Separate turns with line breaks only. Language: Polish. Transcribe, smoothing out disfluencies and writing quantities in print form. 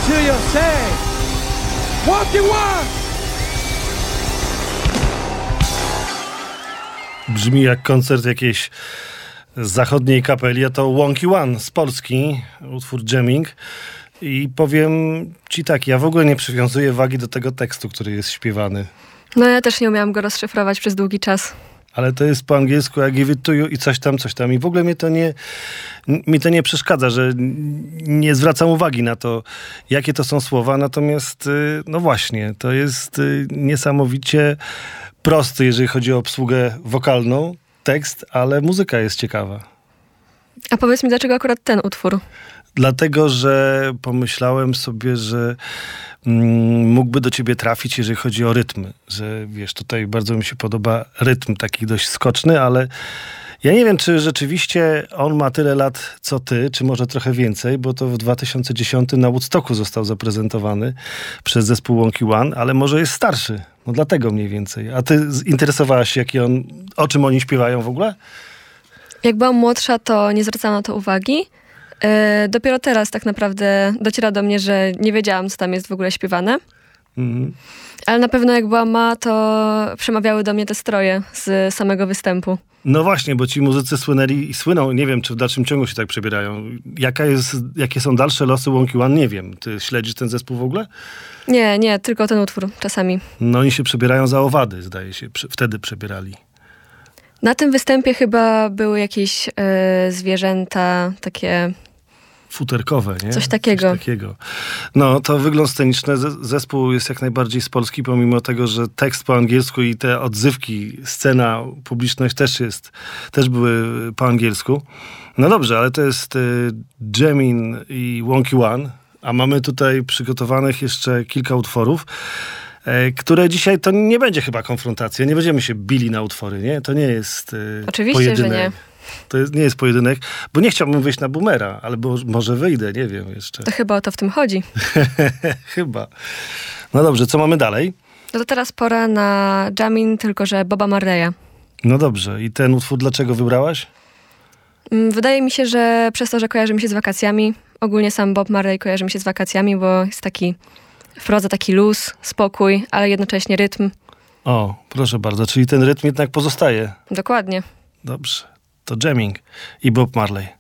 till you say, Wonky One!
Brzmi jak koncert jakiejś zachodniej kapeli, a to Wonky One z Polski, utwór jamming. I powiem ci tak, ja w ogóle nie przywiązuję wagi do tego tekstu, który jest śpiewany.
No ja też nie umiałam go rozszyfrować przez długi czas.
Ale to jest po angielsku I give it to you i coś tam. I w ogóle mi to nie przeszkadza, że nie zwracam uwagi na to, jakie to są słowa. Natomiast, no właśnie, to jest niesamowicie prosty, jeżeli chodzi o obsługę wokalną, tekst, ale muzyka jest ciekawa.
A powiedz mi, dlaczego akurat ten utwór?
Dlatego, że pomyślałem sobie, że mógłby do ciebie trafić, jeżeli chodzi o rytmy. Że wiesz, tutaj bardzo mi się podoba rytm taki dość skoczny, ale ja nie wiem, czy rzeczywiście on ma tyle lat, co ty, czy może trochę więcej, bo to w 2010 na Woodstocku został zaprezentowany przez zespół Wonky One, ale może jest starszy. No dlatego mniej więcej. A ty interesowałaś się, o czym oni śpiewają w ogóle?
Jak byłam młodsza, to nie zwracałam na to uwagi. Dopiero teraz tak naprawdę dociera do mnie, że nie wiedziałam, co tam jest w ogóle śpiewane. Ale na pewno jak byłam mała, to przemawiały do mnie te stroje z samego występu.
No właśnie, bo ci muzycy słynęli i słyną, nie wiem, czy w dalszym ciągu się tak przebierają. Jakie są dalsze losy Wonky One, nie wiem. Ty śledzisz ten zespół w ogóle?
Nie, tylko ten utwór czasami.
No oni się przebierają za owady, zdaje się. Wtedy przebierali.
Na tym występie chyba były jakieś zwierzęta takie...
Futerkowe, nie?
Coś takiego.
No, to wygląd sceniczny. Zespół jest jak najbardziej z Polski, pomimo tego, że tekst po angielsku i te odzywki, scena, publiczność też były po angielsku. No dobrze, ale to jest Jamin i Wonky One, a mamy tutaj przygotowanych jeszcze kilka utworów, które dzisiaj to nie będzie chyba konfrontacja. Nie będziemy się bili na utwory, nie? To nie jest
Oczywiście,
pojedynek.
że nie.
To nie jest pojedynek, bo nie chciałbym wyjść na boomera, ale może wyjdę, nie wiem jeszcze.
To chyba o to w tym chodzi.
Chyba. No dobrze, co mamy dalej?
No to teraz pora na Jamin, tylko że Boba Marleya.
No dobrze, i ten utwór dlaczego wybrałaś?
Wydaje mi się, że przez to, że kojarzy mi się z wakacjami. Ogólnie sam Bob Marley kojarzy mi się z wakacjami, bo jest wprowadza taki luz, spokój, ale jednocześnie rytm.
O, proszę bardzo, czyli ten rytm jednak pozostaje.
Dokładnie.
Dobrze, to jamming i Bob Marley.